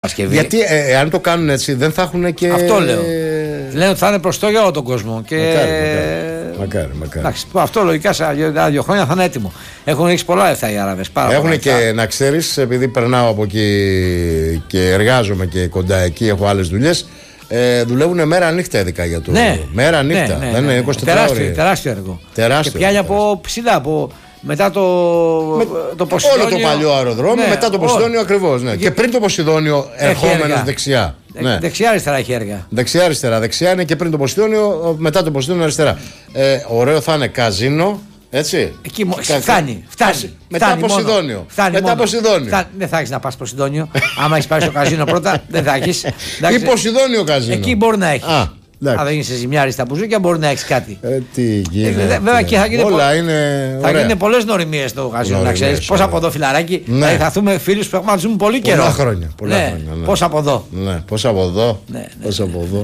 Παρασκευή. Γιατί αν το κάνουν έτσι δεν θα έχουν και. Αυτό λέω. Λένε ότι θα είναι προστό για όλο τον κόσμο. Και... Μακάρι. Εντάξει, αυτό λογικά σε 2 χρόνια θα είναι έτοιμο. Έχουν ρίξει πολλά λεφτά οι Άραβες. Έχουν και να ξέρεις, επειδή περνάω από εκεί και εργάζομαι και κοντά εκεί, έχω άλλες δουλειές. Δουλεύουν μέρα νύχτα ειδικά για το. Μέρα νύχτα. Δεν είναι 24 ώρες. Τεράστιο έργο. Τεράστιο. Και πιάνει από ψηλά. Μετά το Ποσειδόνιο. Όλο το παλιό αεροδρόμιο, μετά το Ποσειδόνιο ακριβώς. Ναι. Και πριν το Ποσειδόνιο, ερχόμενος δεξιά. Ναι. Δεξιά-αριστερά έχει έργα. Δεξιά-αριστερά. Δεξιά είναι και πριν το Ποσειδόνιο, μετά το Ποσειδόνιο αριστερά. Ωραίο θα είναι καζίνο. Έτσι. Εκεί φτάνει. Μετά Ποσειδόνιο. Δεν θα έχει να πα Ποσειδόνιο. Άμα έχει πάει στο καζίνο πρώτα, δεν θα έχει. Ή Ποσειδόνιο καζίνο. Εκεί μπορεί να έχει. Αν δεν είσαι ζημιάρη στα μπουζούκια, μπορεί να έχει κάτι. Τι γίνεται. Βέβαια και θα γίνουν πολλές νοριμίες στο καζίνο, να ξέρει. Πώ από εδώ, φιλαράκι. Θα δούμε φίλους που έχουμε να ζούμε πολύ καιρό. Πολλά χρόνια. Πώ από εδώ. Πώ από εδώ.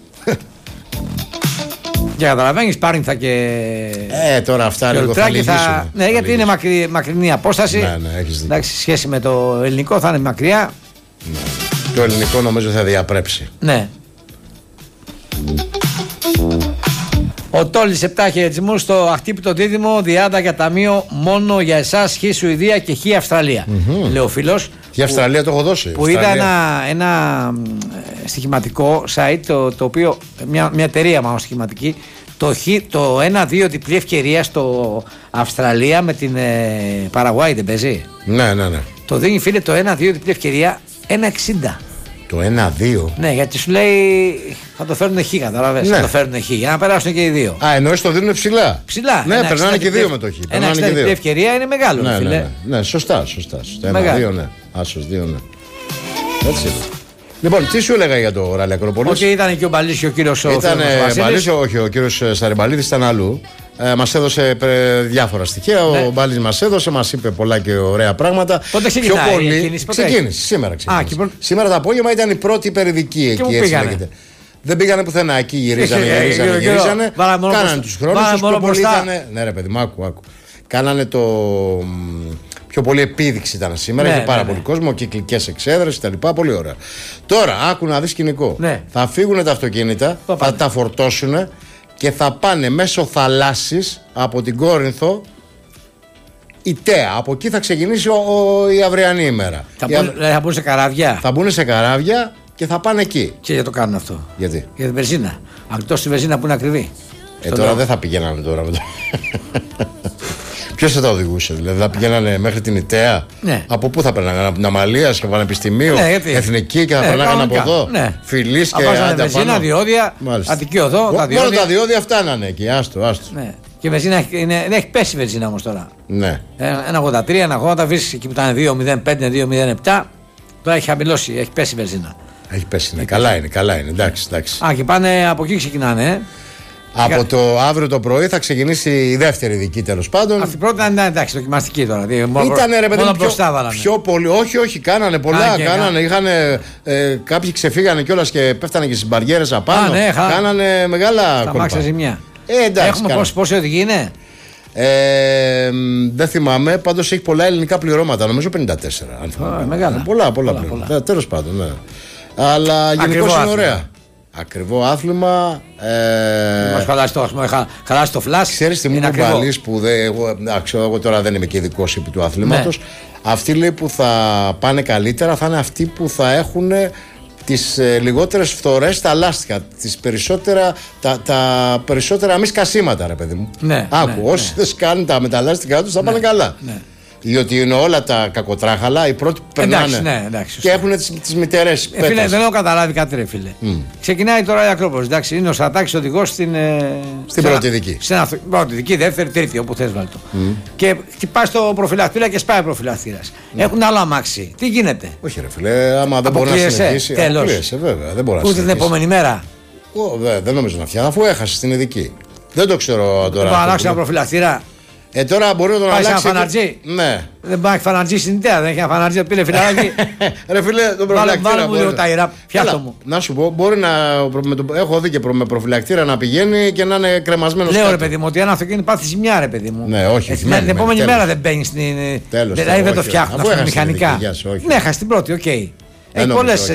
Και καταλαβαίνεις, Πάρινθα και. Τώρα αυτά λίγο θα λυγίσουν. Ναι, γιατί είναι μακρινή απόσταση. Ναι, έχεις δίκιο. Εντάξει, σχέση με το ελληνικό θα είναι μακριά. Ναι. Το ελληνικό νομίζω θα διαπρέψει. Ναι. Ο Τόλης 7 χαιρετισμούς στο αχτύπητο δίδυμο, διάδα για ταμείο μόνο για εσάς, Χ Σουηδία και Χ Αυστραλία. Λέει ο φίλος. Και η Αυστραλία το έχω δώσει. Που είδα ένα στοιχηματικό site, το οποίο, μια εταιρεία μάλλον στοιχηματική, το 1-2 διπλή ευκαιρία στο Αυστραλία με την Παραγουάη δεν παίζει. Ναι. Το δίνει, φίλε, το 1-2 διπλή ευκαιρία 1,60. Το 1-2. Ναι, γιατί σου λέει θα το φέρουν χ, καταλαβαίνεις. Θα το φέρουν χ για να περάσουν και οι δύο. Εννοείς το δίνουν ψηλά. Ναι, περνάνε και δύο με το χ. Ένα 60 διπλή ευκαιρία είναι μεγάλο. Ναι, σωστά. 1-2, ναι. Άσος 2, ναι. Έτσι είναι. Λοιπόν, τι σου έλεγα για το Ράλι Ακρόπολης. Όχι, ήταν και ο Μπαλής και ο κύριος όχι, ο κύριος Σαριμπαλίδης ήταν αλλού. Μας έδωσε διάφορα στοιχεία. Ο Μπάλης μας έδωσε, μας είπε πολλά και ωραία πράγματα. Πότε ξεκίνησε? Ξεκίνησε, σήμερα ξεκίνησε. Σήμερα το απόγευμα ήταν η πρώτη υπερειδική εκεί, έτσι λέγεται. Δεν πήγανε πουθενά, εκεί γυρίζανε. Κάνανε τους χρόνους τους, πιο πολύ ήταν. Ναι, ρε παιδί μου, άκου. Κάνανε το. Πιο πολύ επίδειξη ήταν σήμερα, είχε πάρα πολύ κόσμο, κυκλικές εξέδρες κτλ. Πολύ ωραία. Τώρα, άκου να δεις σκηνικό. Θα φύγουν τα αυτοκίνητα, θα τα φορτώσουν και θα πάνε μέσω θαλάσσης από την Κόρινθο η Τέα. Από εκεί θα ξεκινήσει η αυριανή ημέρα. Θα μπουν σε καράβια. Θα μπουν σε καράβια και θα πάνε εκεί. Και γιατί το κάνουν αυτό? Γιατί? Για την βενζίνα. Εκτός τη βενζίνα που είναι ακριβή. Τώρα δεν θα πηγαίνανε τώρα με το. Ποιος θα τα οδηγούσε, δηλαδή θα πηγαίνανε μέχρι την Ιταία? Ναι. Από πού θα περνάγανε? Από την Αμαλία και Πανεπιστημίου, Εθνική και θα περνάγανε από εδώ. Φιλής και βενζίνα, διόδια, Αττική οδό. Μόνο τα διόδια φτάνανε εκεί, άστο. Ναι. Και η βενζίνα δεν έχει πέσει η βενζίνα όμως τώρα. Ναι. 1,83, 1,80 βρίσκει εκεί που ήταν 2,05, 2,07. Τώρα έχει χαμηλώσει, έχει πέσει η βενζίνα. Έχει πέσει, ναι. Καλά είναι, εντάξει. Και πάνε από εκεί ξεκινάνε. Από το αύριο το πρωί θα ξεκινήσει η δεύτερη δική, τέλος πάντων. Αυτή η πρώτη ήταν εντάξει, δοκιμαστική τώρα. Ήτανε ρε παιδί πιο πολύ. Όχι, κάνανε πολλά. Κάποιοι ξεφύγανε κιόλας και πέφτανε και στις μπαριέρες απάνω. Κάνανε μεγάλα κόλπα. Ζημιά. Έχουμε πόσοι οδηγοί είναι? Δεν θυμάμαι, πάντως έχει πολλά ελληνικά πληρώματα. Νομίζω 54. Μεγάλα. Πολλά πληρώματα. Τέλος πάντων, ναι. Αλλά γενικώς είναι ωραία. Ακριβό άθλημα. Μας χαλάσει το φλάσ. Ξέρεις τι μου είπε ο Μπαλής που εγώ τώρα δεν είμαι και ειδικός επί του αθλήματος. Αυτοί λέει που θα πάνε καλύτερα θα είναι αυτοί που θα έχουν τις λιγότερες φθορές στα λάστιχα, τα περισσότερα μη σκασίματα, ρε παιδί μου. Όσοι δεν σκάνουν τα μεταλλάστιχα τους θα πάνε καλά. Διότι είναι όλα τα κακοτράχαλα, οι πρώτοι που περνάνε και έχουν τις μητερές πέτρες. Φίλε, δεν έχω καταλάβει κάτι, ρε φίλε. Ξεκινάει τώρα η Ακρόπολη. Εντάξει, είναι ο Στρατάκης οδηγός στην πρώτη ειδική. Στην πρώτη ειδική, δεύτερη, τρίτη, όπου θες βάλει το. Και χτυπάει στο προφυλακτήρα και σπάει ο προφυλακτήρας. Έχουν άλλο αμάξι. Τι γίνεται? Όχι, ρε φίλε, άμα δεν μπορεί να συνεχίσει. Αποκλείεσαι, βέβαια. Δεν μπορεί να συνεχίσει. Ούτε την επόμενη μέρα. Δεν νομίζω να φτιάχνει, αφού έχασε την ειδική. Δεν το ξέρω τώρα. Θα αλλάξει ένα προφυλακτήρα. Τώρα μπορεί να τον αλλάξει. Πάει σε ένα φαναρτζή. Ναι. Δεν πάει φαναρτζή στην Ιταία. Δεν έχει ένα φαναρτζή. Πήρε φιλαράκι. Ρε φίλε, τον προφυλακτήρα. Βάλε μου λίγο τα ηράπ. Φτιάχτω μου. Να σου πω, μπορεί να. Έχω δει και με προφυλακτήρα να πηγαίνει και να είναι κρεμασμένο. Λέω ρε παιδί μου ότι ένα αυτοκίνητο πάθει ζημιά, ρε παιδί μου. Ναι, όχι. Την επόμενη μέρα δεν μπαίνει στην. Δηλαδή δεν το φτιάχνουν μηχανικά. Ναι, χα την πρώτη, οκ. Έχει πολλές